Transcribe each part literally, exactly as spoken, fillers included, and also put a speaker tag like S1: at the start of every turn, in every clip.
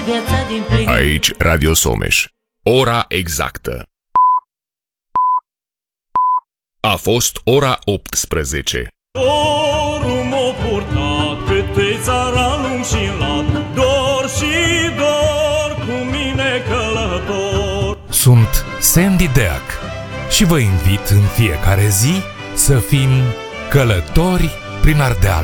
S1: viața din plin.
S2: Aici Radio Someș. Ora exactă. A fost ora optsprezece.
S3: Dorul m-a purtat pe țara lung și lat, dor și dor cu mine călător.
S4: Sunt Sandy Deac și vă invit în fiecare zi să fim călători prin Ardeal.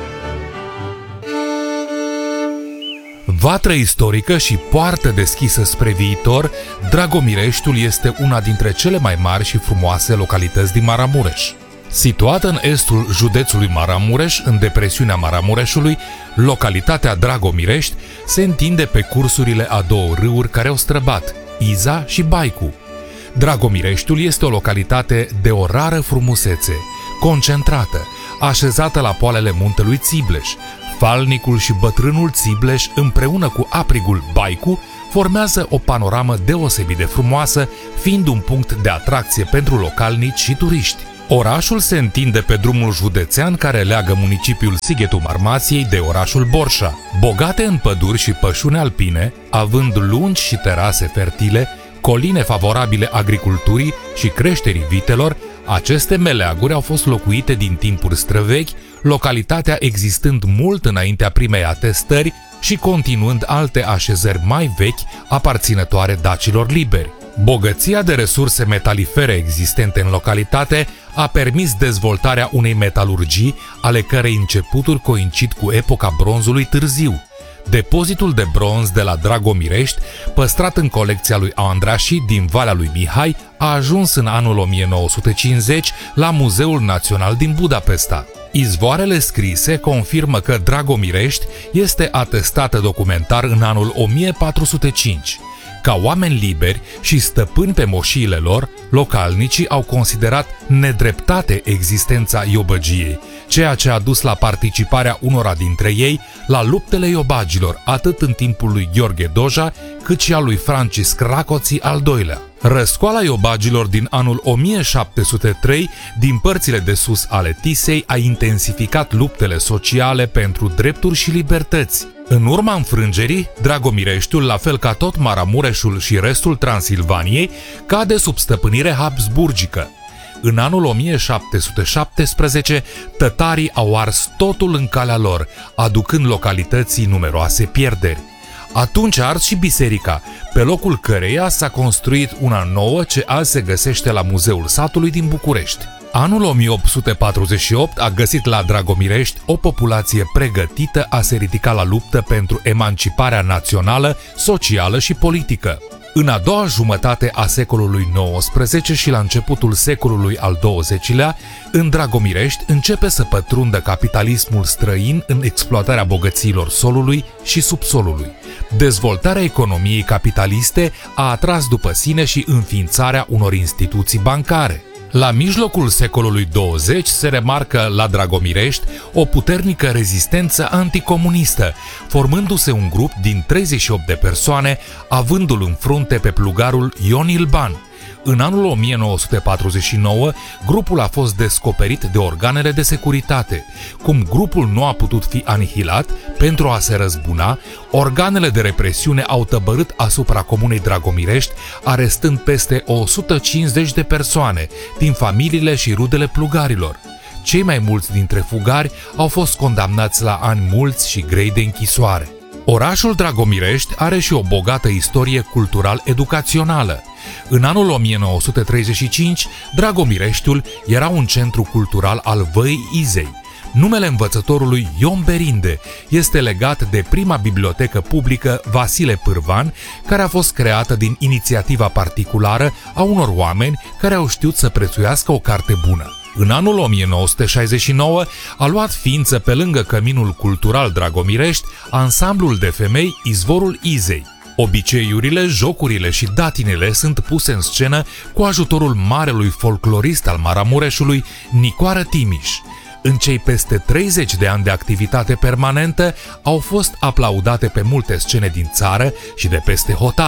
S4: Vatră istorică și poartă deschisă spre viitor, Dragomireștiul este una dintre cele mai mari și frumoase localități din Maramureș. Situată în estul județului Maramureș, în depresiunea Maramureșului, localitatea Dragomirești se întinde pe cursurile a două râuri care au străbat, Iza și Baicu. Dragomireștiul este o localitate de o rară frumusețe, concentrată, așezată la poalele muntelui Țibleș. Falnicul și bătrânul Țibleș, împreună cu aprigul Baicu, formează o panoramă deosebit de frumoasă, fiind un punct de atracție pentru localnici și turiști. Orașul se întinde pe drumul județean care leagă municipiul Sighetul Marmației de orașul Borșa. Bogate în păduri și pășune alpine, având lungi și terase fertile, coline favorabile agriculturii și creșterii vitelor, aceste meleaguri au fost locuite din timpuri străvechi, localitatea existând mult înaintea primei atestări și continuând alte așezări mai vechi aparținătoare dacilor liberi. Bogăția de resurse metalifere existente în localitate a permis dezvoltarea unei metalurgii, ale cărei începuturi coincid cu epoca bronzului târziu. Depozitul de bronz de la Dragomirești, păstrat în colecția lui Andrași din Valea lui Mihai, a ajuns în anul o mie nouă sute cincizeci la Muzeul Național din Budapesta. Izvoarele scrise confirmă că Dragomirești este atestată documentar în anul o mie patru sute cinci. Ca oameni liberi și stăpâni pe moșiile lor, localnicii au considerat nedreptate existența iobăgiei, ceea ce a dus la participarea unora dintre ei la luptele iobagilor, atât în timpul lui Gheorghe Doja, cât și al lui Francisc Racoții al doilea. Răscoala iobagilor din anul o mie șapte sute trei din părțile de sus ale Tisei a intensificat luptele sociale pentru drepturi și libertăți. În urma înfrângerii, Dragomireștiul, la fel ca tot Maramureșul și restul Transilvaniei, cade sub stăpânire habsburgică. În anul o mie șapte sute șaptesprezece, tătarii au ars totul în calea lor, aducând localității numeroase pierderi. Atunci a ars și biserica, pe locul căreia s-a construit una nouă ce azi se găsește la Muzeul Satului din București. Anul o mie opt sute patruzeci și opt a găsit la Dragomirești o populație pregătită a se ridica la luptă pentru emanciparea națională, socială și politică. În a doua jumătate a secolului nouăsprezece și la începutul secolului al douăzecilea, în Dragomirești începe să pătrundă capitalismul străin în exploatarea bogățiilor solului și subsolului. Dezvoltarea economiei capitaliste a atras după sine și înființarea unor instituții bancare. La mijlocul secolului douăzeci se remarcă la Dragomirești o puternică rezistență anticomunistă, formându-se un grup din treizeci și opt de persoane, avându-l în frunte pe plugarul Ion Ilban. În anul o mie nouă sute patruzeci și nouă, grupul a fost descoperit de organele de securitate. Cum grupul nu a putut fi anihilat, pentru a se răzbuna, organele de represiune au tăbărât asupra comunei Dragomirești, arestând peste o sută cincizeci de persoane din familiile și rudele plugarilor. Cei mai mulți dintre fugari au fost condamnați la ani mulți și grei de închisoare. Orașul Dragomirești are și o bogată istorie cultural-educațională. În anul o mie nouă sute treizeci și cinci, Dragomireștiul era un centru cultural al Văii Izei. Numele învățătorului Ion Berinde este legat de prima bibliotecă publică Vasile Pârvan, care a fost creată din inițiativa particulară a unor oameni care au știut să prețuiască o carte bună. În anul o mie nouă sute șaizeci și nouă a luat ființă pe lângă căminul cultural Dragomirești ansamblul de femei Izvorul Izei. Obiceiurile, jocurile și datinele sunt puse în scenă cu ajutorul marelui folclorist al Maramureșului, Nicoară Timiș. În cei peste treizeci de ani de activitate permanentă au fost aplaudate pe multe scene din țară și de peste hotare.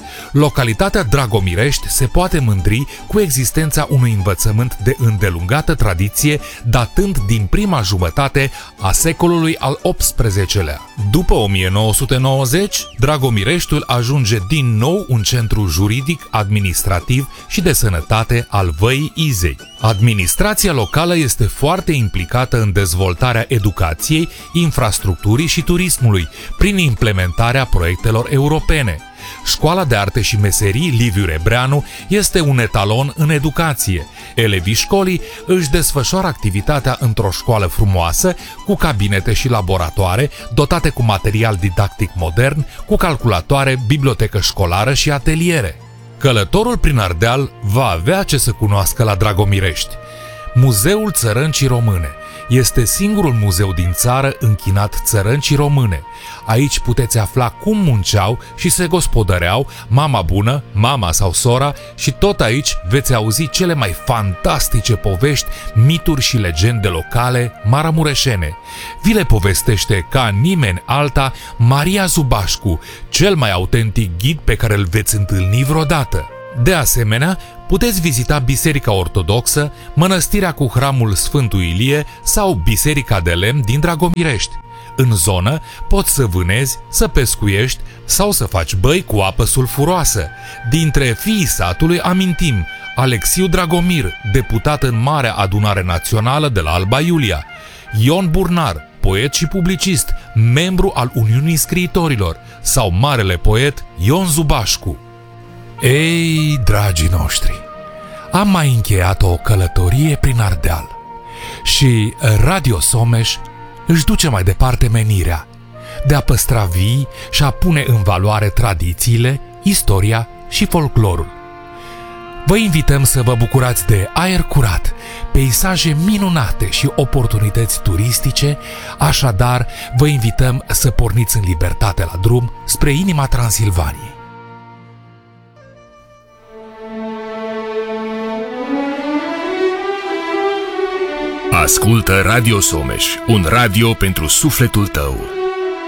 S4: Localitatea Dragomirești se poate mândri cu existența unui învățământ de îndelungată tradiție datând din prima jumătate a secolului al optsprezecelea. După o mie nouă sute nouăzeci, Dragomireștiul ajunge din nou un centru juridic, administrativ și de sănătate al Văii Izei. Administrația locală este foarte implicată în dezvoltarea educației, infrastructurii și turismului, prin implementarea proiectelor europene. Școala de Arte și Meserii Liviu Rebreanu este un etalon în educație. Elevii școlii își desfășoară activitatea într-o școală frumoasă, cu cabinete și laboratoare, dotate cu material didactic modern, cu calculatoare, bibliotecă școlară și ateliere. Călătorul prin Ardeal va avea ce să cunoască la Dragomirești. Muzeul Țărâncii Române este singurul muzeu din țară închinat țărâncii române. Aici puteți afla cum munceau și se gospodăreau mama bună, mama sau sora și tot aici veți auzi cele mai fantastice povești, mituri și legende locale maramureșene. Vi le povestește ca nimeni alta Maria Zubașcu, cel mai autentic ghid pe care îl veți întâlni vreodată. De asemenea, puteți vizita Biserica Ortodoxă, Mănăstirea cu Hramul Sfântul Ilie sau Biserica de Lemn din Dragomirești. În zonă poți să vânezi, să pescuiești sau să faci băi cu apă sulfuroasă. Dintre fiii satului amintim Alexiu Dragomir, deputat în Marea Adunare Națională de la Alba Iulia, Ion Burnar, poet și publicist, membru al Uniunii Scriitorilor, sau marele poet Ion Zubașcu. Ei, dragii noștri, am mai încheiat o călătorie prin Ardeal și Radio Someș își duce mai departe menirea de a păstra vii și a pune în valoare tradițiile, istoria și folclorul. Vă invităm să vă bucurați de aer curat, peisaje minunate și oportunități turistice, așadar vă invităm să porniți în libertate la drum spre inima Transilvaniei.
S2: Ascultă Radio Someș, un radio pentru sufletul tău.